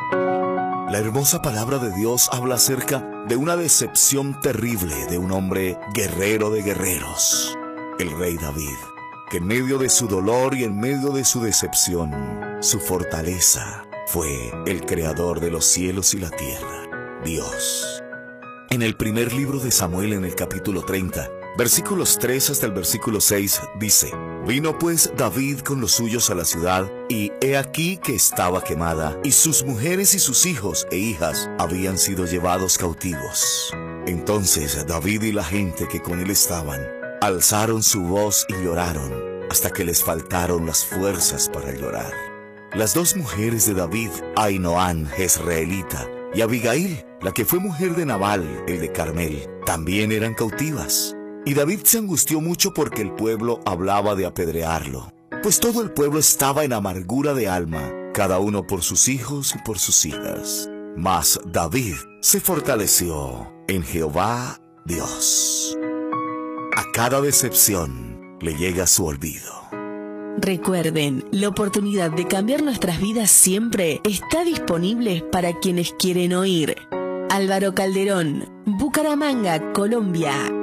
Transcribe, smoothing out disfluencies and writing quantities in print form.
La hermosa palabra de Dios habla acerca de una decepción terrible de un hombre guerrero de guerreros, el rey David, que en medio de su dolor y en medio de su decepción, su fortaleza fue el creador de los cielos y la tierra, Dios. En el primer libro de Samuel, en el capítulo 30, versículos 3 hasta el versículo 6, dice: Vino pues David con los suyos a la ciudad, y he aquí que estaba quemada, y sus mujeres y sus hijos e hijas habían sido llevados cautivos. Entonces David y la gente que con él estaban alzaron su voz y lloraron, hasta que les faltaron las fuerzas para llorar. Las dos mujeres de David, Ahinoam, jezreelita, y Abigail, la que fue mujer de Nabal, el de Carmel, también eran cautivas. Y David se angustió mucho porque el pueblo hablaba de apedrearlo, pues todo el pueblo estaba en amargura de alma, cada uno por sus hijos y por sus hijas. Mas David se fortaleció en Jehová Dios. A cada decepción le llega su olvido. Recuerden, la oportunidad de cambiar nuestras vidas siempre está disponible para quienes quieren oír. Álvaro Calderón, Bucaramanga, Colombia.